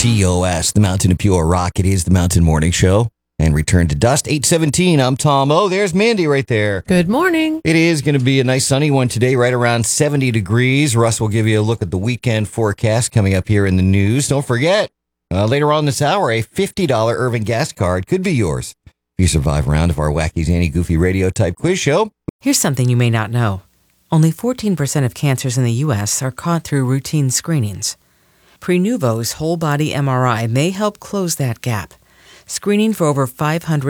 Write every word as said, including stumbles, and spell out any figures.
T O S, the Mountain of Pure Rock. It is the Mountain Morning Show. And Return to Dust, eight seventeen. I'm Tom. Oh, there's Mandy right there. Good morning. It is going to be a nice sunny one today, right around seventy degrees. Russ will give you a look at the weekend forecast coming up here in the news. Don't forget, uh, later on this hour, a fifty dollars Irving gas card could be yours if you survive a round of our Wacky Zanny Goofy radio type quiz show. Here's something you may not know. Only fourteen percent of cancers in the U S are caught through routine screenings. Prenuvo's whole body M R I may help close that gap. Screening for over five hundred